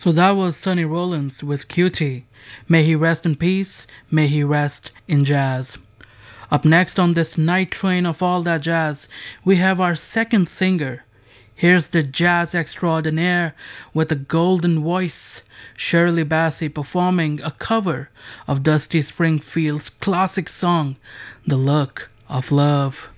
So that was Sonny Rollins with Cutie. May he rest in peace, may he rest in jazz. Up next on this night train of all that jazz, we have our second singer. Here's the jazz extraordinaire with a golden voice, Shirley Bassey, performing a cover of Dusty Springfield's classic song, The Look of Love.